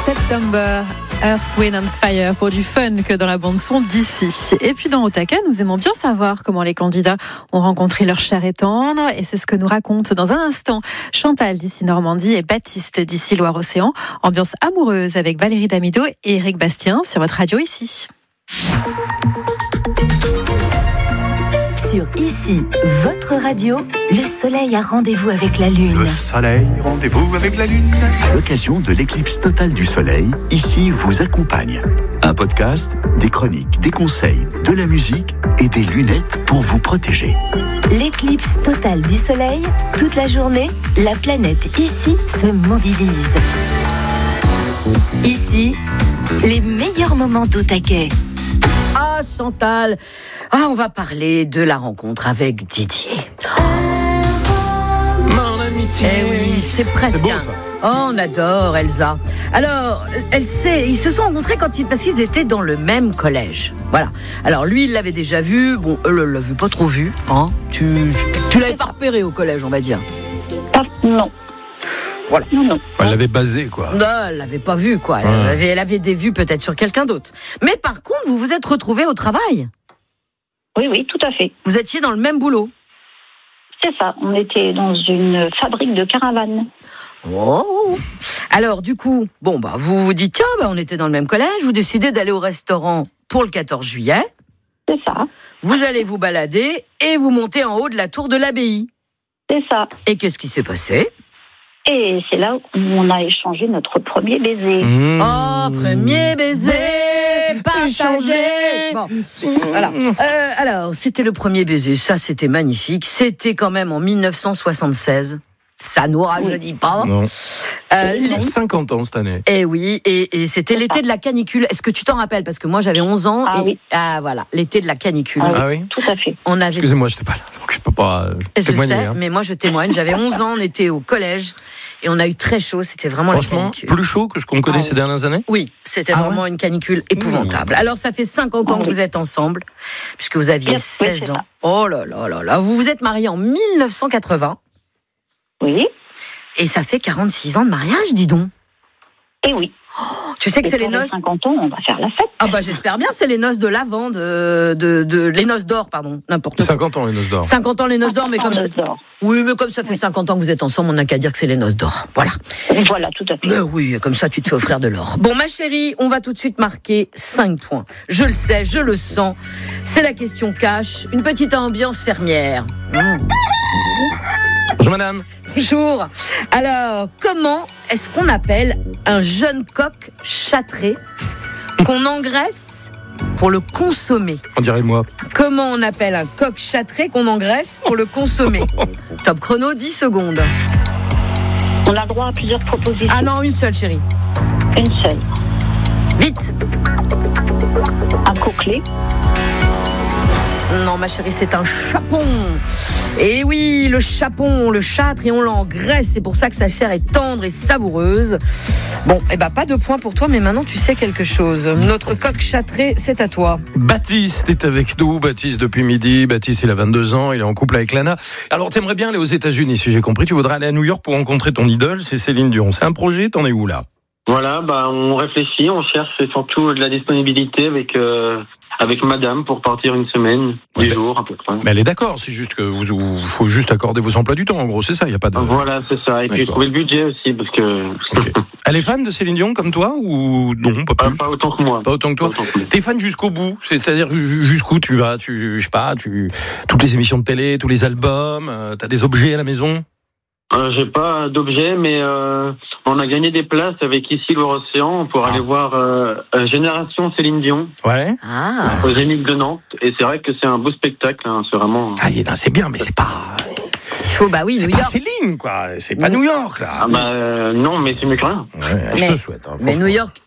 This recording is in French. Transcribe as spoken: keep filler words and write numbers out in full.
September, Earth, Wind and Fire pour du fun que dans la bande-son d'ici. Et puis dans Otaka, nous aimons bien savoir comment les candidats ont rencontré leur chair et tendre. Et c'est ce que nous racontent dans un instant Chantal d'ici Normandie et Baptiste d'ici Loire-Océan. Ambiance amoureuse avec Valérie Damido et Eric Bastien sur votre radio ici. Sur Ici, votre radio, le soleil a rendez-vous avec la lune. Le soleil, rendez-vous avec la lune. À l'occasion de l'éclipse totale du soleil, Ici vous accompagne. Un podcast, des chroniques, des conseils, de la musique et des lunettes pour vous protéger. L'éclipse totale du soleil, toute la journée, la planète Ici se mobilise. Ici, les meilleurs moments d'Otaka. Ah, Chantal, ah, on va parler de la rencontre avec Didier. Mon amitié. Eh oui, c'est presque. C'est beau, un... ça. Oh, on adore Elsa. Alors, elle sait, ils se sont rencontrés quand ils, parce qu'ils étaient dans le même collège. Voilà. Alors lui, il l'avait déjà vu. Bon, elle l'a vu pas trop vu. Hein tu, tu, tu l'avais pas repéré au collège, on va dire. Ah, non. Voilà. Non, non. Elle l'avait basé, quoi. Non, elle l'avait pas vu, quoi. Elle, Ouais. avait, elle avait des vues peut-être sur quelqu'un d'autre. Mais par contre, vous vous êtes retrouvés au travail. Oui, oui, tout à fait. Vous étiez dans le même boulot. C'est ça. On était dans une fabrique de caravanes. Oh. Alors, du coup, bon, bah, vous vous dites, tiens, bah, on était dans le même collège, vous décidez d'aller au restaurant pour le quatorze juillet, C'est ça. vous allez vous balader et vous montez en haut de la tour de l'abbaye. C'est ça. Et qu'est-ce qui s'est passé ? Et c'est là où on a échangé notre premier baiser. Mmh. Oh, premier baiser partagé. Bon, voilà. Euh, alors, c'était le premier baiser, ça c'était magnifique. C'était quand même en dix-neuf cent soixante-seize. Ça nous rajeunit pas. Non. Euh, Il a cinquante ans cette année. Eh oui, et, et c'était l'été de la canicule. Est-ce que tu t'en rappelles ? Parce que moi j'avais onze ans. Ah et, oui. Ah voilà, l'été de la canicule. Ah oui. Ah oui. Tout à fait. On avait. Excusez-moi, j'étais pas là, donc je peux pas euh, Je témoigner. sais, hein. mais moi je témoigne. J'avais onze ans, on était au collège et on a eu très chaud. C'était vraiment la Franchement, canicule. plus chaud que ce qu'on connaît Ah ces oui. dernières années. Oui, c'était Ah vraiment une canicule épouvantable. Alors ça fait cinquante ans Ah que oui. vous êtes ensemble, puisque vous aviez Oui, oui, seize c'est ans. ça. Oh là là là là, vous vous êtes mariés en dix-neuf cent quatre-vingts Oui. et ça fait quarante-six ans de mariage, dis donc. Et oui. Tu sais que Et c'est les pour noces. cinquante ans, on va faire la fête. Ah bah j'espère bien, c'est les noces de l'Avent, de, de, de les noces d'or, pardon, n'importe quoi. cinquante ans les noces d'or. cinquante ans les noces d'or, mais comme ça... Noces d'or. Oui, mais comme ça fait cinquante ans que vous êtes ensemble, on n'a qu'à dire que c'est les noces d'or. Voilà. Voilà, tout à fait. Mais oui, comme ça tu te fais offrir de l'or. Bon, ma chérie, on va tout de suite marquer cinq points. Je le sais, je le sens. C'est la question cash, une petite ambiance fermière. Mmh. Bonjour madame. Bonjour. Alors, comment est-ce qu'on appelle un jeune coq châtré qu'on engraisse pour le consommer ? On dirait moi. Comment on appelle un coq châtré qu'on engraisse pour le consommer ? Top chrono, dix secondes. On a le droit à plusieurs propositions. Ah non, une seule, chérie. Une seule. Vite. Un coquelet. Non, ma chérie, c'est un chapon. Et oui, le chapon, le châtre, et on l'engraisse. C'est pour ça que sa chair est tendre et savoureuse. Bon, eh ben, pas de point pour toi, mais maintenant tu sais quelque chose. Notre coq châtré, c'est à toi. Baptiste est avec nous. Baptiste depuis midi. Baptiste, il a vingt-deux ans. Il est en couple avec Lana. Alors, t'aimerais bien aller aux États-Unis, si j'ai compris. Tu voudrais aller à New York pour rencontrer ton idole, c'est Céline Dion. C'est un projet. T'en es où là ? Voilà, bah on réfléchit, on cherche surtout de la disponibilité avec euh, avec Madame pour partir une semaine, Ouais, dix mais- jours à peu près. Mais elle est d'accord. C'est juste que vous, vous faut juste accorder vos emplois du temps. En gros, c'est ça. Il y a pas de. Voilà, c'est ça. Et puis D'accord. trouver le budget aussi parce que Ok. Elle est fan de Céline Dion comme toi ou non, pas pas, plus. pas autant que moi. Pas autant que toi. Pas autant que moi. T'es fan jusqu'au bout, c'est-à-dire ju- jusqu'où tu vas, tu, je sais pas, tu, toutes les émissions de télé, tous les albums, euh, t'as des objets à la maison. Euh, J'ai pas d'objet, mais euh, on a gagné des places avec ici Loire-Océan pour Ah. aller voir euh, euh, Génération Céline Dion Ouais. Ah. au Zénith de Nantes. Et c'est vrai que c'est un beau spectacle. Hein, c'est vraiment. Ah, y est, non, c'est bien, mais c'est pas, Il faut, bah oui, c'est New pas York. Céline, quoi. C'est pas Mm. New York, là. Ah bah euh, non, mais c'est mieux que rien. Ouais, je Mais- te souhaite. Hein, Mais franchement. New York,